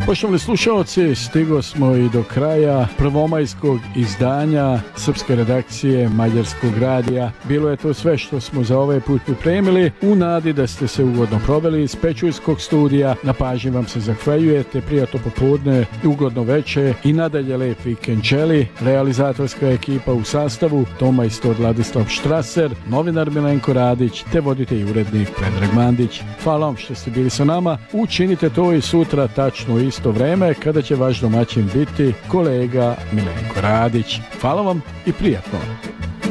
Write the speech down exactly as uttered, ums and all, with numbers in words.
Poštovani slušalci, stigo smo i do kraja prvomajskog izdanja srpske redakcije Mađarskog radija. Bilo je to sve što smo za ovaj put pripremili, u nadi da ste se ugodno proveli iz Pečujskog studija. Na pažnji vam se zahvaljujete, prijatno popodne, ugodno veče i nadalje lep vikend želi. Realizatorska ekipa u sastavu Tomajstor Vladislav Štraser, novinar Milenko Radić te voditelj i urednik Predrag Mandić. Hvala vam što ste bili sa nama. Učinite to i sutra tačno u isto vreme kada će vaš domaćin biti kolega Milenko Radić. Hvala vam i prijatno.